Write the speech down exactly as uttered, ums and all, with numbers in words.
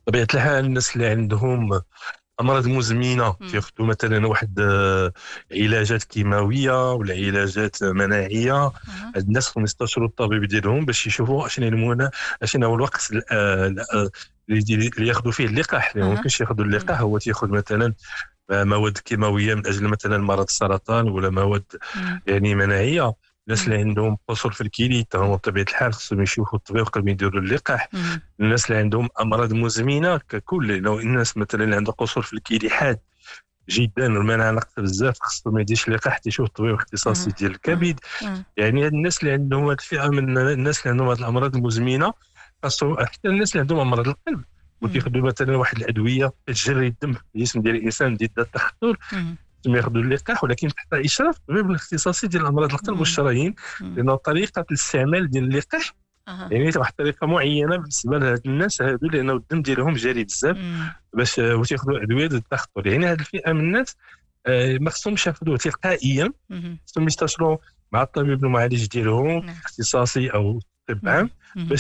بطبيعة الحال الناس اللي عندهم أمراض مزمنة إمم. تياخدوا مثلا واحد آه، علاجات كيماوية ولا علاجات مناعية. أها. هاد الناس خصهم يستشيروا الطبيب ديالهم باش يشوفوا اشنو المنا اشنو هو الوقت ال- آه، ال- آه، اللي اللي ياخذوا فيه اللقاح. اللي أها. ممكنش ياخذوا إمم. اللقاح هو تياخذ مثلا آه، مواد كيماوية من أجل مثلا مرض السرطان ولا مواد إمم. يعني مناعية. الناس إمم. اللي عندهم قصور في الكلى هما بطبيعة الحال خصهم يشوفوا الطبيب قبل ما يديروا اللقاح. اهم. الناس اللي عندهم امراض مزمنه ككل، لو الناس مثلا اللي عندها قصور في الكلى حاد جدا والمناعه ناقصه بزاف خصهم ما يديرش لقاح تيشوف الطبيب اختصاصي أها. ديال أها. الكبد. أها. يعني هاد الناس اللي عندهم هاد الفئه من الناس اللي عندهم هاد الامراض المزمنه خاصهم، حتى الناس اللي عندهم امراض القلب إمم. وتياخذوا مثلا واحد الادويه تجري الدم في الجسم ديال الانسان ضد التخثر، اهم. ثم ياخذوا اللقاح ولكن تحت اشراف الطبيب الاختصاصي ديال امراض القلب إمم. والشرايين. إمم. لان طريقه الاستعمال ديال اللقاح أها. يعني واحد الطريقه معينه بالنسبه لهاد الناس هادو، لانه الدم ديالهم جاري بزاف إمم. باش واش ياخذوا ادويه ضد التخثر. يعني هذه الفئه من الناس آه، ما خصهمش ياخذوه تلقائيا، اهم. خصهم يستشروا مع الطبيب المعالج ديالهم نعم. اختصاصي او طب اهم. عام اهم. باش